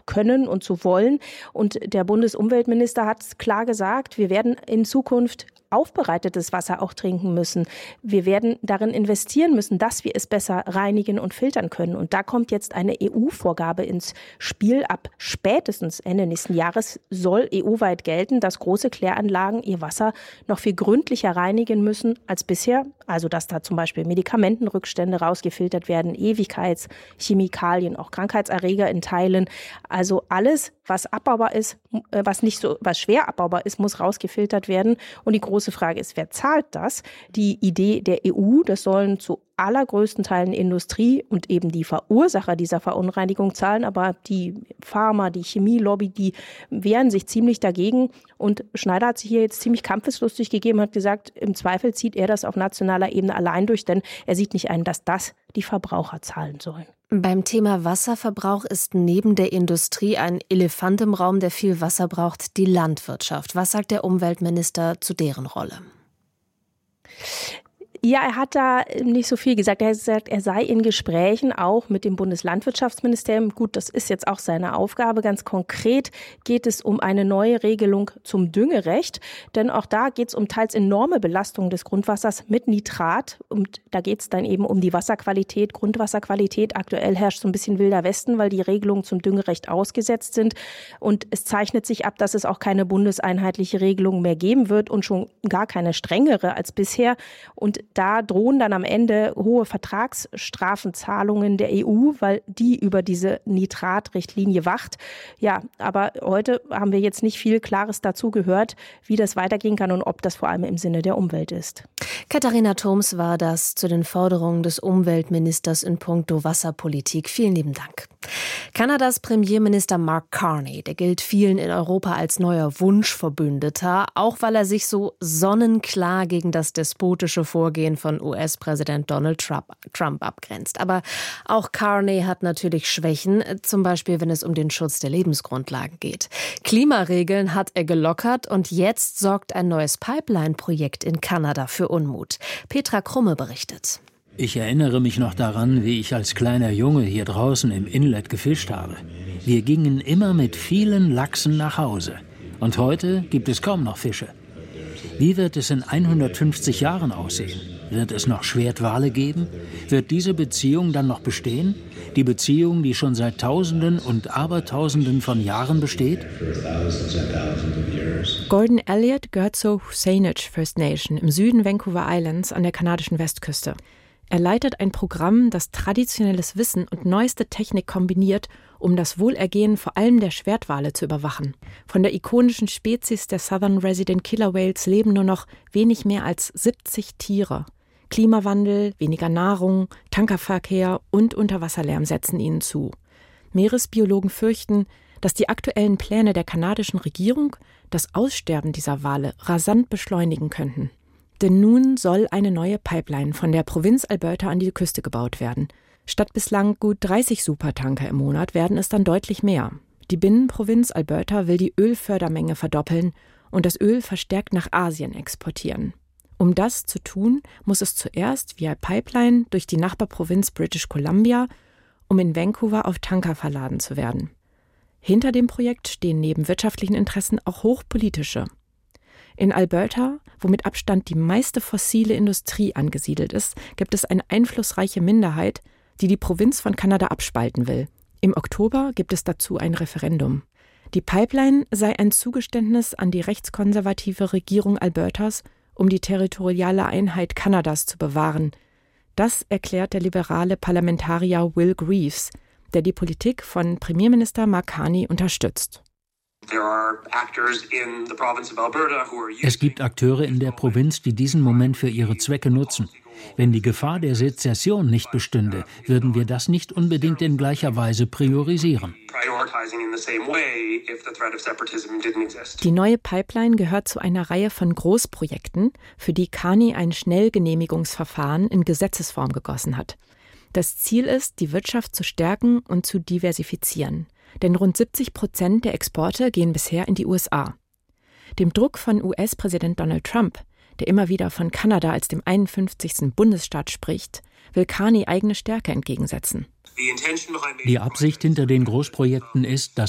können und zu wollen. Und der Bundesumweltminister hat klar gesagt, wir werden in Zukunft aufbereitetes Wasser auch trinken müssen. Wir werden darin investieren müssen, dass wir es besser reinigen und filtern können. Und da kommt jetzt eine EU-Vorgabe ins Spiel. Ab spätestens Ende nächsten Jahres soll EU-weit gelten, dass große Kläranlagen ihr Wasser noch viel gründlicher reinigen müssen als bisher. Also dass da zum Beispiel Medikamentenrückstände rausgefiltert werden, Ewigkeitschemikalien, auch Krankheitserreger in Teilen. Also alles, was abbaubar ist, was schwer abbaubar ist, muss rausgefiltert werden. Und die große Frage ist, wer zahlt das? Die Idee der EU, das sollen zu allergrößten Teilen Industrie und eben die Verursacher dieser Verunreinigung zahlen. Aber die Pharma, die Chemielobby, die wehren sich ziemlich dagegen. Und Schneider hat sich hier jetzt ziemlich kampfeslustig gegeben, hat gesagt, im Zweifel zieht er das auf nationaler Ebene allein durch, denn er sieht nicht ein, dass das die Verbraucher zahlen sollen. Beim Thema Wasserverbrauch ist neben der Industrie ein Elefant im Raum, der viel Wasser braucht, die Landwirtschaft. Was sagt der Umweltminister zu deren Rolle? Ja, er hat da nicht so viel gesagt. Er hat gesagt, er sei in Gesprächen auch mit dem Bundeslandwirtschaftsministerium. Gut, das ist jetzt auch seine Aufgabe. Ganz konkret geht es um eine neue Regelung zum Düngerecht. Denn auch da geht es um teils enorme Belastung des Grundwassers mit Nitrat. Und da geht es dann eben um die Wasserqualität, Grundwasserqualität. Aktuell herrscht so ein bisschen wilder Westen, weil die Regelungen zum Düngerecht ausgesetzt sind. Und es zeichnet sich ab, dass es auch keine bundeseinheitliche Regelung mehr geben wird und schon gar keine strengere als bisher. Und da drohen dann am Ende hohe Vertragsstrafenzahlungen der EU, weil die über diese Nitratrichtlinie wacht. Ja, aber heute haben wir jetzt nicht viel Klares dazu gehört, wie das weitergehen kann und ob das vor allem im Sinne der Umwelt ist. Katharina Thoms war das zu den Forderungen des Umweltministers in puncto Wasserpolitik. Vielen lieben Dank. Kanadas Premierminister Mark Carney, der gilt vielen in Europa als neuer Wunschverbündeter, auch weil er sich so sonnenklar gegen das despotische Vorgehen von US-Präsident Donald Trump abgrenzt. Aber auch Carney hat natürlich Schwächen, zum Beispiel wenn es um den Schutz der Lebensgrundlagen geht. Klimaregeln hat er gelockert und jetzt sorgt ein neues Pipeline-Projekt in Kanada für Unmut. Petra Krumme berichtet. Ich erinnere mich noch daran, wie ich als kleiner Junge hier draußen im Inlet gefischt habe. Wir gingen immer mit vielen Lachsen nach Hause. Und heute gibt es kaum noch Fische. Wie wird es in 150 Jahren aussehen? Wird es noch Schwertwale geben? Wird diese Beziehung dann noch bestehen? Die Beziehung, die schon seit Tausenden und Abertausenden von Jahren besteht? Gordon Elliott gehört zur Saanich First Nation im Süden Vancouver Islands an der kanadischen Westküste. Er leitet ein Programm, das traditionelles Wissen und neueste Technik kombiniert, um das Wohlergehen vor allem der Schwertwale zu überwachen. Von der ikonischen Spezies der Southern Resident Killer Whales leben nur noch wenig mehr als 70 Tiere. Klimawandel, weniger Nahrung, Tankerverkehr und Unterwasserlärm setzen ihnen zu. Meeresbiologen fürchten, dass die aktuellen Pläne der kanadischen Regierung das Aussterben dieser Wale rasant beschleunigen könnten. Denn nun soll eine neue Pipeline von der Provinz Alberta an die Küste gebaut werden. Statt bislang gut 30 Supertanker im Monat werden es dann deutlich mehr. Die Binnenprovinz Alberta will die Ölfördermenge verdoppeln und das Öl verstärkt nach Asien exportieren. Um das zu tun, muss es zuerst via Pipeline durch die Nachbarprovinz British Columbia, um in Vancouver auf Tanker verladen zu werden. Hinter dem Projekt stehen neben wirtschaftlichen Interessen auch hochpolitische. In Alberta, wo mit Abstand die meiste fossile Industrie angesiedelt ist, gibt es eine einflussreiche Minderheit, die die Provinz von Kanada abspalten will. Im Oktober gibt es dazu ein Referendum. Die Pipeline sei ein Zugeständnis an die rechtskonservative Regierung Albertas, um die territoriale Einheit Kanadas zu bewahren. Das erklärt der liberale Parlamentarier Will Greaves, der die Politik von Premierminister Mark Carney unterstützt. Es gibt Akteure in der Provinz, die diesen Moment für ihre Zwecke nutzen. Wenn die Gefahr der Sezession nicht bestünde, würden wir das nicht unbedingt in gleicher Weise priorisieren. Die neue Pipeline gehört zu einer Reihe von Großprojekten, für die Carney ein Schnellgenehmigungsverfahren in Gesetzesform gegossen hat. Das Ziel ist, die Wirtschaft zu stärken und zu diversifizieren. Denn rund 70% der Exporte gehen bisher in die USA. Dem Druck von US-Präsident Donald Trump, der immer wieder von Kanada als dem 51. Bundesstaat spricht, will Carney eigene Stärke entgegensetzen. Die Absicht hinter den Großprojekten ist, dass